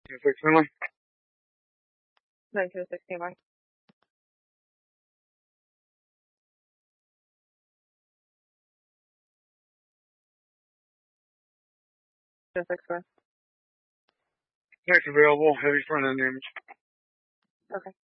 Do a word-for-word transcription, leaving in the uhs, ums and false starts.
six Finley. nine two six nearby. two six four. Next available, heavy front end damage. Okay.